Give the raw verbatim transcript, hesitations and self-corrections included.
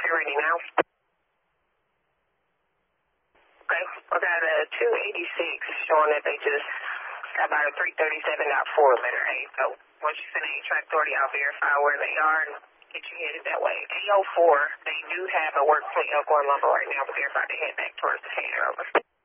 you're ready now. Okay, I got a two eighty-six showing that they just got about a three thirty-seven point four letter A. So once you send an A-Track authority, I'll verify where they are and get you headed that way. A oh four, they do have a work fleet Elkhorn Lumber right now, but they're about to head back towards the hangar. Over.